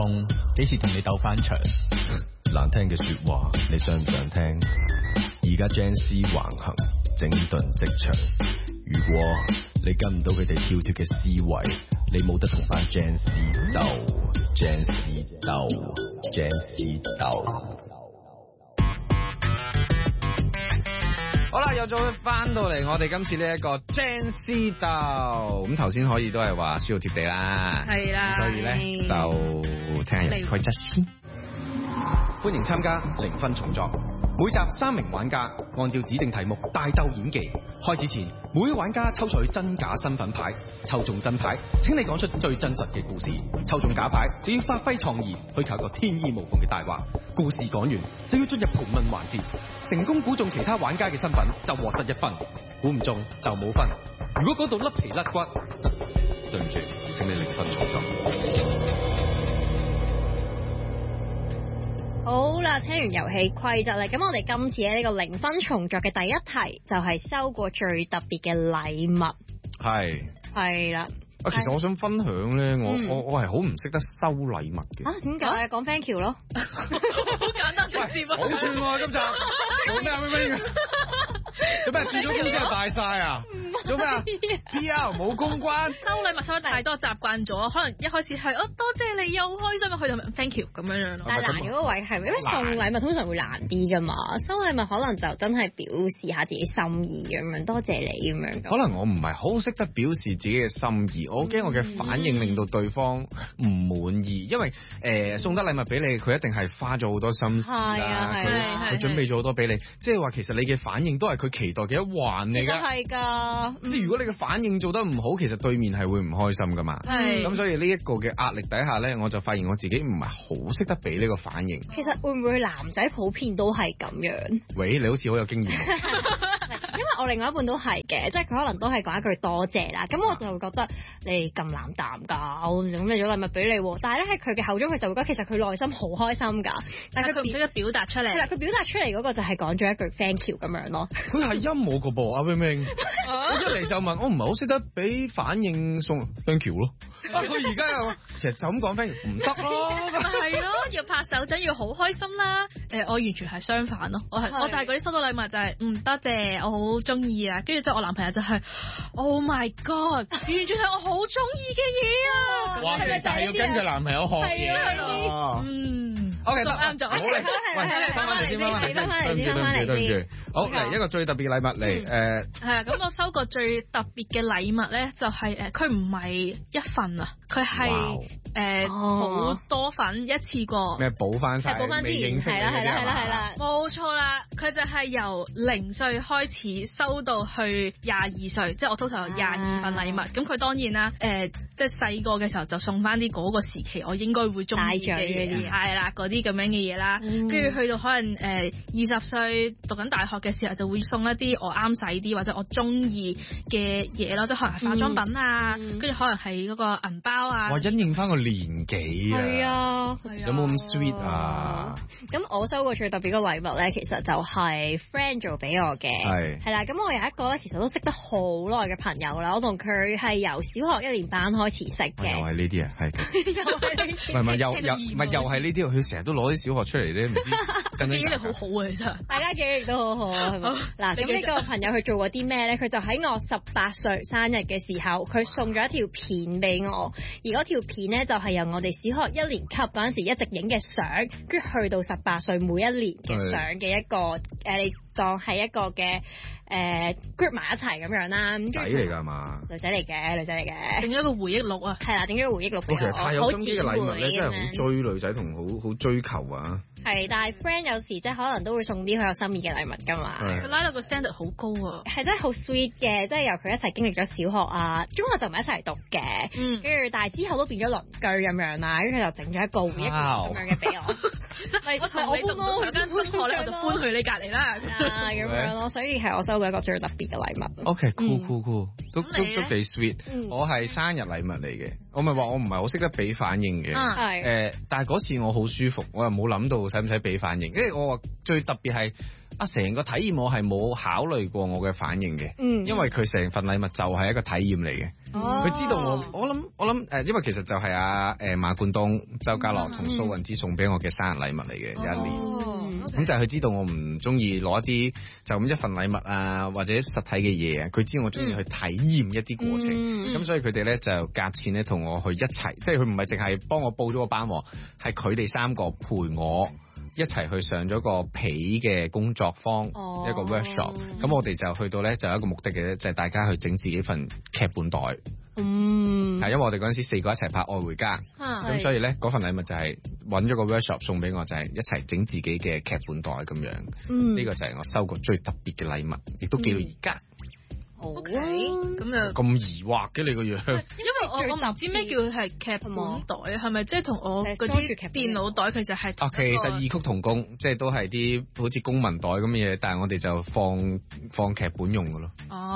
風，幾時同你鬥翻場？ 難聽嘅說話，你想唔想聽？而家 Gen Z 橫行，整頓職場。如果你跟唔到佢哋跳脫嘅思維，你冇得同班 Gen Z 鬥。Gen Z 鬥 ，Gen Z 鬥。 好啦，又再翻到嚟我哋今次呢一個 Gen Z 鬥，咁頭先可以都係話輸到貼地啦， 係啦， 所以咧就聽下遊戲規則先。歡迎參加0分重作，每集3名玩家按照指定題目大鬥演技。開始前，每位玩家抽取真假身份牌，抽中真牌，請你講出最真實嘅故事；抽中假牌，就要發揮創意，去求個天衣無縫嘅大話。故事講完就要進入盤問環節，成功估中其他玩家嘅身份就獲得1分，估唔中就冇分。如果嗰度甩皮甩骨，對唔住，請你0分重作。 好啦，聽完遊戲規則咧，咁我哋今次咧呢個0分重作嘅第一題就係收過最特別嘅禮物。係啦。 其實我想分享咧，我係好唔識得收禮物嘅。 啊，點解？講 thank you 咯。 好簡單直接啊！ 好串喎，今集做咩啊？做咩轉咗公司就大晒啊？做咩啊 ？PR 冇公關， 收禮物收得太多，習慣咗，可能一開始係多謝你又開心，去到 thank you 咁樣咯。 但係難嗰個位係因為送禮物通常會難啲㗎嘛，收禮物可能就真係表示下自己心意咁樣，多謝你咁樣。 可能我唔係好識得表示自己嘅心意，我驚我嘅反應令到對方唔滿意，因為送得禮物俾你，佢一定係花咗好多心思啦，佢準備咗好多俾你，即係話其實你嘅反應都係佢期待嘅一環嚟㗎。 係㗎。 即係如果你嘅反應做得唔好，其實對面係會唔開心噶嘛。咁所以呢一個嘅壓力底下咧，我就發現我自己唔係好識得俾呢個反應。 其實會唔會男仔普遍都係咁樣？ 喂，你好似好有經驗。 因為我另外一半都係嘅，即係佢可能都係講一句多謝啦，咁我就會覺得你咁冷淡㗎，我準備咗禮物俾你喎。但係咧喺佢嘅口中，佢就會覺得其實佢內心好開心㗎，但係佢唔識得表達出嚟。係啦，佢表達出嚟嗰個就係講咗一句 thank you 咁樣咯。 佢係陰我個噃，阿明明。我一嚟就問，我唔係好識得俾反應送 thank you 咯。佢而家又其實就咁講 thank you 唔得咯。 係咯，要拍手掌要好開心啦。我完全係相反咯，我就係嗰啲收到禮物就係多謝，我好中意啊。跟住之後我男朋友就係 Oh my God， 完全係我好中意嘅嘢啊！ 哇，其實係要跟佢男朋友學嘢啊。OK， 啱咗。 好嚟，喂，翻返嚟先，對唔住。好嚟一個最特別嘅禮物嚟， 係啊，咁我收過最特別嘅禮物咧，就係佢唔係一份啊，佢係好多份一次過。 咩補翻晒？ 補翻之前係啦， 冇錯啦，佢就係由0歲開始收到去22歲，即係我 total 有22份禮物。咁佢當然啦，即係細個嘅時候就送翻啲嗰個時期我應該會中意嘅嘢，係啦，嗰啲咁樣嘅嘢啦。跟住去到可能20歲讀緊大學嘅時候，就會送一啲我啱使啲或者我中意嘅嘢咯，即係可能係化妝品啊，跟住可能係嗰個銀包啊。 哇！因應翻個年紀啊， 係啊， 有冇咁 sweet 啊？ 咁我收過最特別嘅禮物咧，其實就係 friend 做俾我嘅，係啦。咁我有一個咧，其實都識得好耐嘅朋友啦，我同佢係由小學1年班開始識嘅。 又係呢啲啊，係。唔係又係呢啲，佢成日都攞啲小學出嚟咧，唔知。記憶力好好啊，其實。 大家記憶力都好好啊，係咪？嗱，咁呢個朋友佢做過啲咩咧？佢就喺我18歲生日嘅時候，佢送咗一條片俾我，而嗰條片咧就係由我哋小學1年級嗰陣時一直影嘅相，跟住去到18歲每一年嘅相嘅一個你當係一個嘅group 埋一齊咁樣啦。 仔嚟㗎係嘛？ 女仔嚟嘅， 整咗個回憶錄啊。 係啦，整咗個回憶錄俾我。 其實太有心機嘅禮物咧，真係好追女仔同好追求啊。 係，但係 friend 有時即係可能都會送啲好有心意嘅禮物㗎嘛。 佢拉到個 standard 好高啊。 係真係好 sweet 嘅，即係由佢一齊經歷咗小學啊，中學就唔係一齊讀嘅。跟住但係之後都變咗鄰居咁樣啦，跟住佢就整咗一個回憶錄咁樣嘅俾我。即係我同你讀嗰間中學咧，我就搬去你隔離啦。咁樣咯，所以係我收到一個最特別嘅禮物。 OK，cool，都幾 sweet。我係生日禮物嚟嘅，我咪話我唔係好識得俾反應嘅。但係嗰次我好舒服，我又冇諗到使唔使俾反應，因為我話最特別係成個體驗我係冇考慮過我嘅反應嘅。因為佢成份禮物就係一個體驗嚟嘅。 佢知道我諗誒，因為其實就係馬冠東、周家樂同蘇韻芝送俾我嘅生日禮物嚟嘅，有一年。咁就係佢知道我唔中意攞一啲就咁一份禮物啊，或者實體嘅嘢啊，佢知我中意去體驗一啲過程。咁所以佢哋咧就夾錢咧同我去一齊，即係佢唔係淨係幫我報咗個班，係佢哋3個陪我一齊去上咗個皮嘅工作坊，一個 workshop。咁我哋就去到咧就有一個目的嘅，就係大家去整自己份劇本袋。係因為我哋嗰陣時4個一齊拍《愛回家》，咁所以咧嗰份禮物就係揾咗個 workshop 送俾我，就係一齊整自己嘅劇本袋咁樣。呢個就係我收過最特別嘅禮物，亦都記到而家。 OK，咁就咁疑惑嘅你個樣。 因為我唔知咩叫係劇本袋，係咪即係同我嗰啲電腦袋其實係其實異曲同工，即係都係啲好似公文袋咁嘅嘢，但係我哋就放劇本用嘅咯。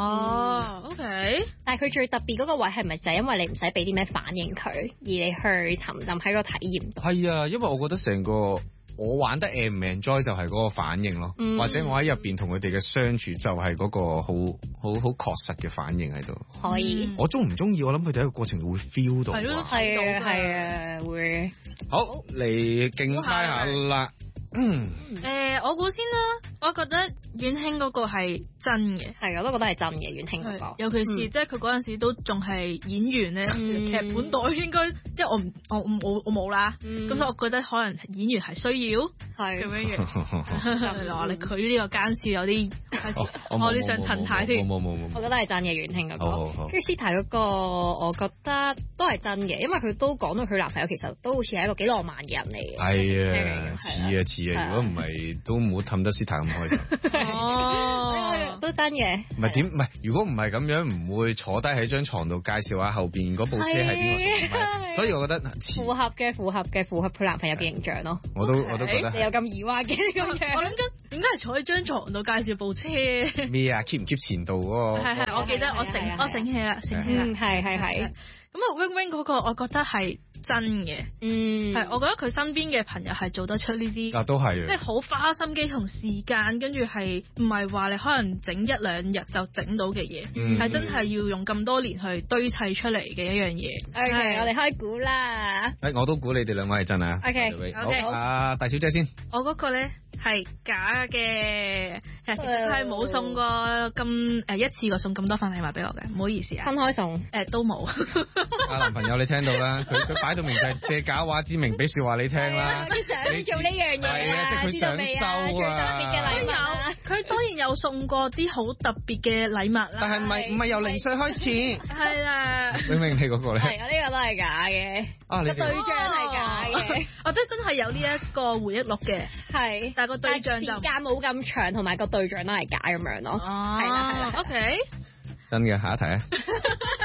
OK。 但係佢最特別嗰個位係咪就係因為你唔使俾啲咩反應佢，而你去沉浸喺個體驗度？係啊，因為我覺得成個我玩得 enjoy 就係嗰個反應咯，或者我喺入邊同佢哋嘅相處就係嗰個好確實嘅反應喺度。 可以。我中唔中意？我諗佢哋喺個過程會 feel 到。 係啊，會。 好，嚟競猜下啦。 我估先啦，我覺得遠興嗰個係真嘅， 係我都覺得係真嘅遠興嗰個， 尤其是即係佢嗰陣時都仲係演員咧，劇本袋應該，因為我冇啦，咁所以我覺得可能演員係需要係咁樣樣。話你佢呢個奸笑有啲，我啲想褪太添。 冇，我覺得係真嘅遠興嗰個。跟住師太嗰個，我覺得都係真嘅，因為佢都講到佢男朋友其實都好似係一個幾浪漫嘅人嚟嘅。 係啊，似啊，如果唔係都唔好氹得師太咁開心。 都真嘅。 唔係，如果唔係咁樣，唔會坐低喺張床度介紹下後邊嗰部車係邊個送，所以我覺得符合佢男朋友嘅形象咯。 我都覺得。 你有咁疑惑嘅呢個樣？ 我諗緊點解係坐喺張床度介紹部車？ 咩啊 ？keep 唔 keep 前度嗰個？ 係，我記得我醒起啦。 係。咁 Wing Wing 嗰個，我覺得係真嘅。係，我覺得佢身邊嘅朋友係做得出呢啲。 都係。即係好花心機同時間，跟住係唔係話你可能整1-2日就整到嘅嘢，係真係要用咁多年去堆砌出嚟嘅一樣嘢。 OK，我哋開估啦。 我都估你哋兩位係真啊。 OK， 好，大小姐先。 我嗰個咧係假嘅，其實佢係冇送過咁一次過送咁多份禮物俾我嘅，唔好意思啊。 分開送都冇。 男朋友你聽到啦，佢擺到明就係借假話之名俾說話你聽啦。 佢想做呢樣嘢啊， 即係佢想收啊。 佢當然有送過啲好特別嘅禮物啦。 但係唔係由0歲開始。 係啦。 明明你嗰個咧？ 係我呢個都係假嘅。個對象係假嘅。 我真係有呢一個回憶錄嘅。係。但係個對象就時間冇咁長，同埋個對象都係假咁樣咯。 係啦。OK。 真嘅，下一題啊。